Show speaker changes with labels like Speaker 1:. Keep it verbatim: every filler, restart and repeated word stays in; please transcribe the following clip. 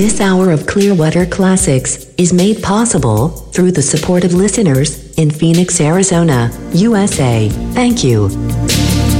Speaker 1: This hour of Clearwater Classics is made possible through the support of listeners in Phoenix, Arizona, U S A. Thank you.